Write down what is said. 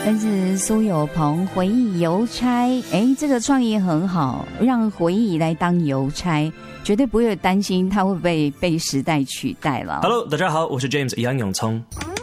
但是苏有朋回忆邮差，这个创意很好，让回忆来当邮差，绝对不会担心他会不会被时代取代了。 Hello， 大家好，我是 James 杨永聪。